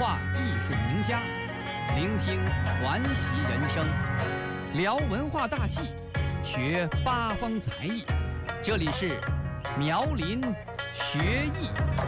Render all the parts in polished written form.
话艺术名家，聆听传奇人生，聊文化大戏，学八方才艺。这里是苗林学艺。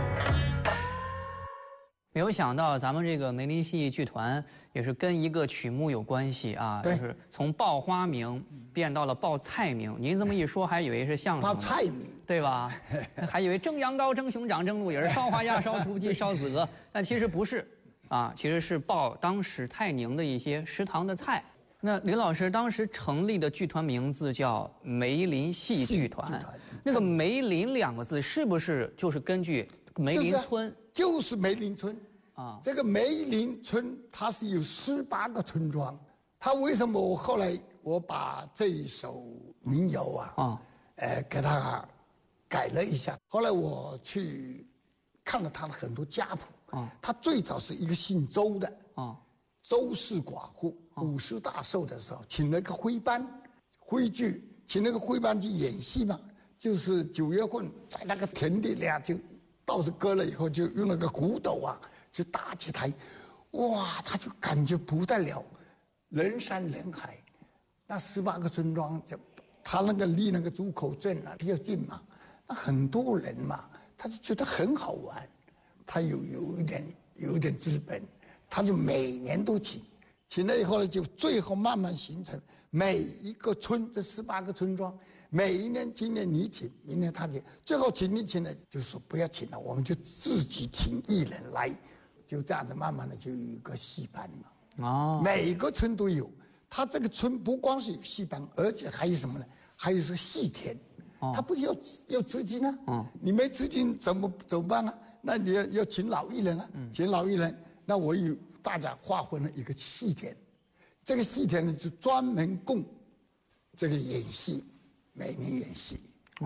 没有想到咱们这个梅林戏剧团也是跟一个曲目有关系啊，就是从报花名变到了报菜名。您这么一说，还以为是相声报菜名， 对吧？还以为蒸羊羔、蒸熊掌、蒸鹿眼、烧花鸭、烧雏鸡、烧子鹅，但其实不是啊，其实是报当时泰宁的一些食堂的菜。那林老师当时成立的剧团名字叫梅林戏剧团，那个梅林两个字是不是就是根据梅林村？ 就是梅林村啊， 这个梅林村它是有18个村庄。它为什么我后来我把这一首民谣给它改了一下。后来我去看了他的很多家谱他最早是一个姓周的周氏寡妇，50大寿的时候请了个徽班徽剧，请那个徽班去演戏嘛，就是9月份在那个田地里就稻子割了以后，就用那个骨斗就搭起台，哇，他就感觉不得了，人山人海，那18个村庄，他那个离那个朱口镇比较近嘛，那很多人嘛，他就觉得很好玩，他有一点资本，他就每年都请了以后呢，就最后慢慢形成每一个村，这18个村庄。每一年，今年你请，明年他请，最后请了，就是说不要请了，我们就自己请艺人来，就这样子慢慢的就有一个戏班嘛。每个村都有，他这个村不光是有戏班，而且还有什么呢？还有是戏田，他不是要资金啊？你没资金怎么办啊？那你要请老艺人啊，请老艺人，那我有大家划分了一个戏田，这个戏田呢就专门供这个演戏。每年演戏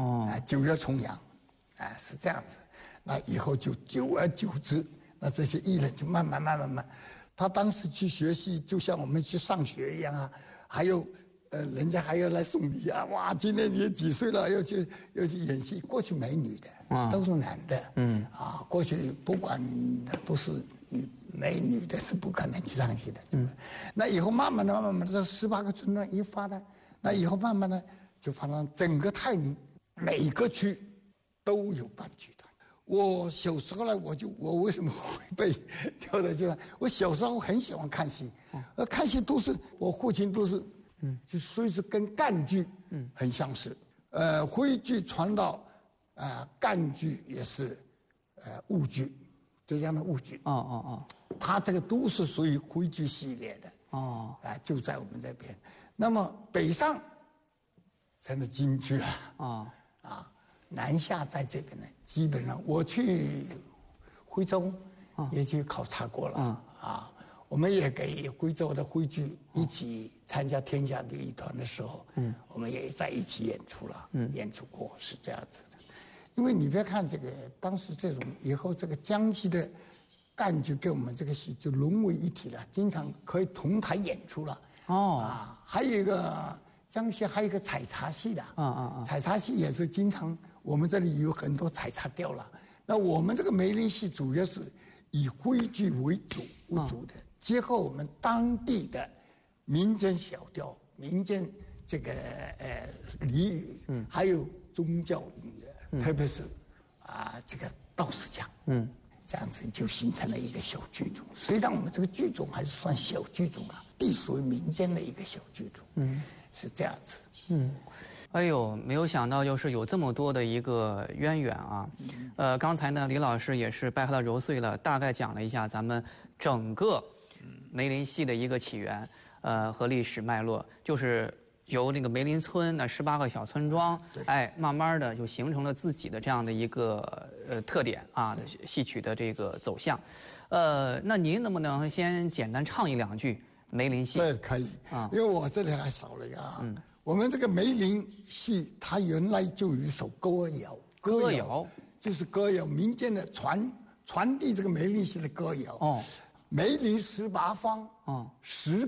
9月重阳是这样子。那以后就久而久之，那这些艺人就慢慢，他当时去学戏就像我们去上学一样还有人家还要来送礼哇，今年你几岁了，要去演戏。过去没女的都是男的过去不管都是没女的是不可能去上戏的那以后慢慢的这18个村庄一发展，那以后慢慢的就发展整个泰宁每个区都有办剧团。我小时候呢，我为什么会被调到剧团？我小时候很喜欢看戏，看戏都是我父亲都是，就所以是跟赣剧很相似。徽剧传到赣剧也是婺剧，浙江的婺剧。它这个都是属于徽剧系列的就在我们这边。那么北上成了京剧了南下在这边呢，基本上我去徽州也去考察过了我们也给徽州的徽剧一起参加天下第一团的时候我们也在一起演出了演出过，是这样子的。因为你别看这个当时这种以后这个江西的赣剧跟我们这个戏就融为一体了，经常可以同台演出了还有一个江西还有一个采茶戏的采茶戏也是经常我们这里有很多采茶调了。那我们这个梅林戏主要是以徽剧为主的，结合我们当地的民间小调、民间这个俚语还有宗教音乐，特别是这个道士讲这样子就形成了一个小剧种。虽然我们这个剧种还是算小剧种隶属于民间的一个小剧种是这样子。 哎呦，没有想到就是有这么多的一个渊源刚才呢，李老师也是掰开了揉碎了，大概讲了一下咱们整个梅林戏的一个起源和历史脉络，就是由那个梅林村那18个小村庄，慢慢的就形成了自己的这样的一个特点戏曲的这个走向。那您能不能先简单唱1-2句梅林戏？ 这可以因为我这里还少了一个我们这个梅林戏它原来就有一首歌谣就是歌谣，民间的传递这个梅林戏的歌谣梅林18方10